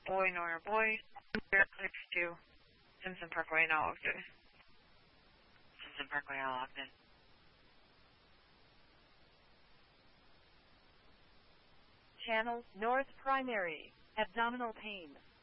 Boy, Nora, boy. Here, click to Simpson Parkway, now logged in. Simpson Parkway, now logged in. Channel North Primary. Abdominal pain.